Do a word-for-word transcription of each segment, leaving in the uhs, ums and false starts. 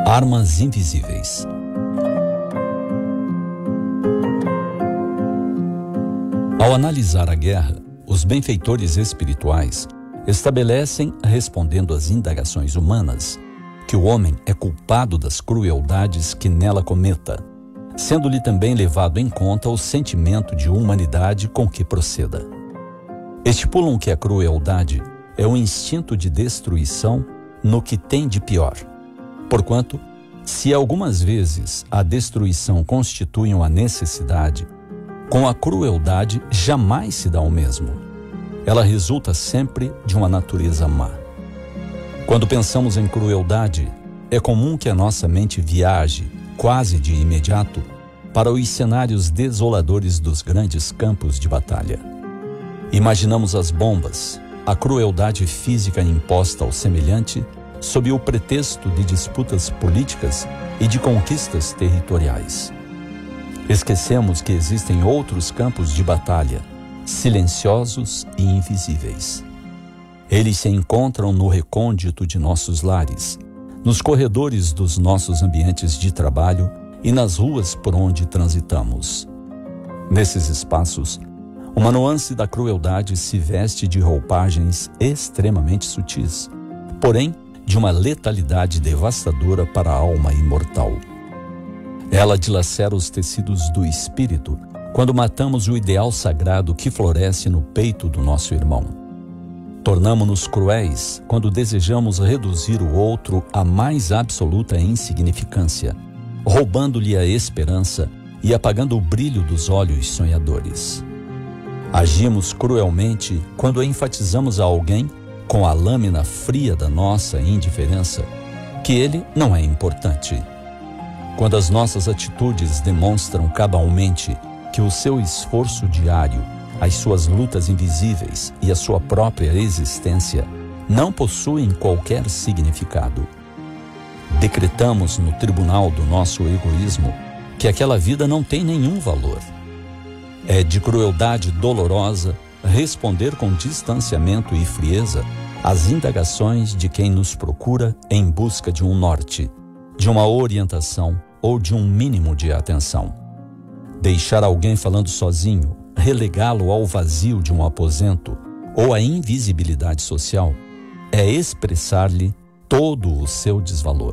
Armas invisíveis. Ao analisar a guerra, os benfeitores espirituais estabelecem, respondendo às indagações humanas, que o homem é culpado das crueldades que nela cometa, sendo-lhe também levado em conta o sentimento de humanidade com que proceda. Estipulam que a crueldade é o instinto de destruição no que tem de pior. Porquanto, se algumas vezes a destruição constitui uma necessidade, com a crueldade jamais se dá o mesmo. Ela resulta sempre de uma natureza má. Quando pensamos em crueldade, é comum que a nossa mente viaje, quase de imediato, para os cenários desoladores dos grandes campos de batalha. Imaginamos as bombas, a crueldade física imposta ao semelhante, sob o pretexto de disputas políticas e de conquistas territoriais. Esquecemos que existem outros campos de batalha, silenciosos e invisíveis. Eles se encontram no recôndito de nossos lares, nos corredores dos nossos ambientes de trabalho e nas ruas por onde transitamos. Nesses espaços, uma nuance da crueldade se veste de roupagens extremamente sutis, porém de uma letalidade devastadora para a alma imortal. Ela dilacera os tecidos do espírito quando matamos o ideal sagrado que floresce no peito do nosso irmão. Tornamo-nos cruéis quando desejamos reduzir o outro à mais absoluta insignificância, roubando-lhe a esperança e apagando o brilho dos olhos sonhadores. Agimos cruelmente quando enfatizamos a alguém, com a lâmina fria da nossa indiferença, que ele não é importante. Quando as nossas atitudes demonstram cabalmente que o seu esforço diário, as suas lutas invisíveis e a sua própria existência não possuem qualquer significado. Decretamos no tribunal do nosso egoísmo que aquela vida não tem nenhum valor. É de crueldade dolorosa responder com distanciamento e frieza às indagações de quem nos procura em busca de um norte, de uma orientação ou de um mínimo de atenção. Deixar alguém falando sozinho, relegá-lo ao vazio de um aposento ou à invisibilidade social, é expressar-lhe todo o seu desvalor.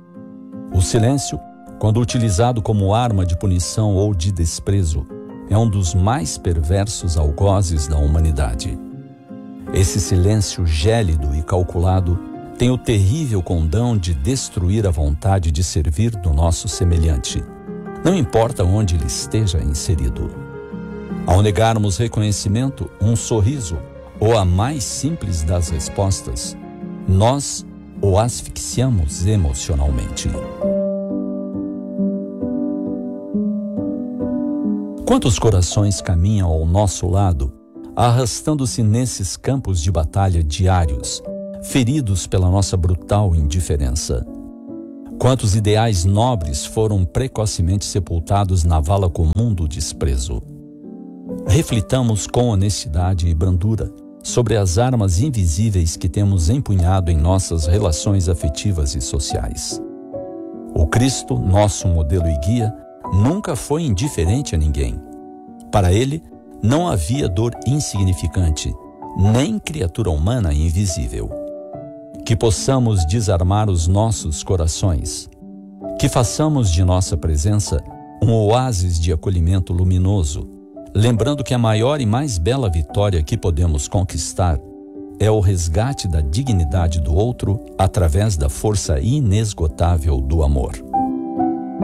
O silêncio, quando utilizado como arma de punição ou de desprezo, é um dos mais perversos algozes da humanidade. Esse silêncio gélido e calculado tem o terrível condão de destruir a vontade de servir do nosso semelhante, não importa onde ele esteja inserido. Ao negarmos reconhecimento, um sorriso ou a mais simples das respostas, nós o asfixiamos emocionalmente. Quantos corações caminham ao nosso lado, arrastando-se nesses campos de batalha diários, feridos pela nossa brutal indiferença? Quantos ideais nobres foram precocemente sepultados na vala comum do desprezo? Reflitamos com honestidade e brandura sobre as armas invisíveis que temos empunhado em nossas relações afetivas e sociais. O Cristo, nosso modelo e guia, nunca foi indiferente a ninguém. Para ele, não havia dor insignificante, nem criatura humana invisível. Que possamos desarmar os nossos corações, que façamos de nossa presença um oásis de acolhimento luminoso, lembrando que a maior e mais bela vitória que podemos conquistar é o resgate da dignidade do outro através da força inesgotável do amor.